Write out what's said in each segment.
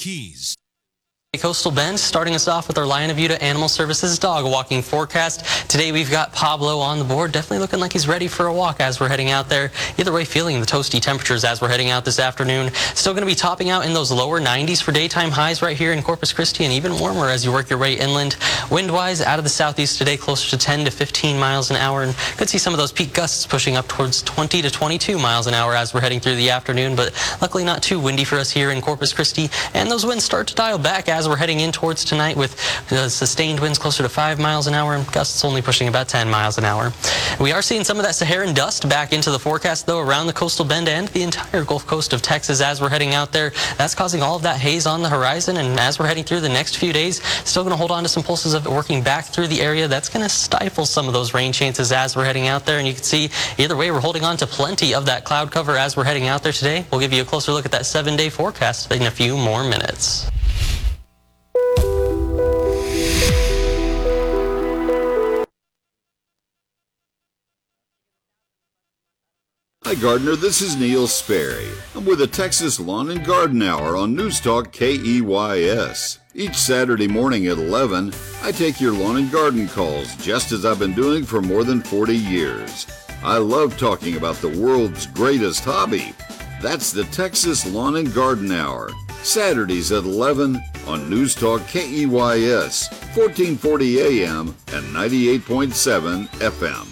Keys. Coastal Bend, starting us off with our Lion of Utah Animal Services dog walking forecast. Today we've got Pablo on the board, definitely looking like he's ready for a walk as we're heading out there. Either way, feeling the toasty temperatures as we're heading out this afternoon. Still going to be topping out in those lower 90s for daytime highs right here in Corpus Christi, and even warmer as you work your way inland. Wind-wise, out of the southeast today, closer to 10 to 15 miles an hour, and could see some of those peak gusts pushing up towards 20 to 22 miles an hour as we're heading through the afternoon, but luckily not too windy for us here in Corpus Christi, and those winds start to dial back as we're heading in towards tonight with sustained winds closer to 5 miles an hour and gusts only pushing about 10 miles an hour. We are seeing some of that Saharan dust back into the forecast though around the coastal bend and the entire Gulf Coast of Texas as we're heading out there. That's causing all of that haze on the horizon, and as we're heading through the next few days, still going to hold on to some pulses of it working back through the area. That's going to stifle some of those rain chances as we're heading out there, and you can see either way we're holding on to plenty of that cloud cover as we're heading out there today. We'll give you a closer look at that 7-day forecast in a few more minutes. Hi Gardener, this is Neil Sperry. I'm with the Texas Lawn and Garden Hour on News Talk KEYS. Each Saturday morning at 11, I take your lawn and garden calls just as I've been doing for more than 40 years. I love talking about the world's greatest hobby. That's the Texas Lawn and Garden Hour. Saturdays at 11 on News Talk KEYS, 1440 AM and 98.7 FM.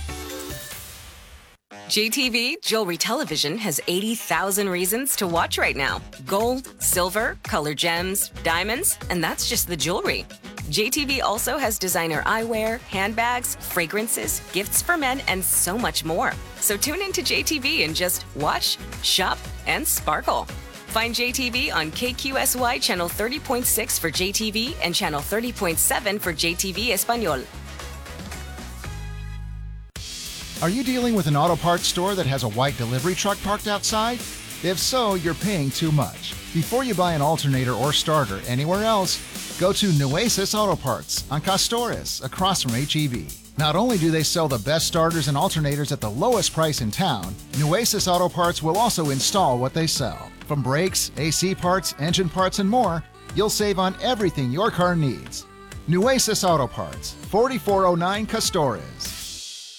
JTV Jewelry Television has 80,000 reasons to watch right now. Gold, silver, color gems, diamonds, and that's just the jewelry. JTV also has designer eyewear, handbags, fragrances, gifts for men, and so much more. So tune into JTV and just watch, shop, and sparkle. Find JTV on KQSY Channel 30.6 for JTV and Channel 30.7 for JTV Espanol. Are you dealing with an auto parts store that has a white delivery truck parked outside? If so, you're paying too much. Before you buy an alternator or starter anywhere else, go to Nueces Auto Parts on Castores, across from HEB. Not only do they sell the best starters and alternators at the lowest price in town, Nueces Auto Parts will also install what they sell. From brakes, AC parts, engine parts, and more, you'll save on everything your car needs. Nueces Auto Parts, 4409 Castores.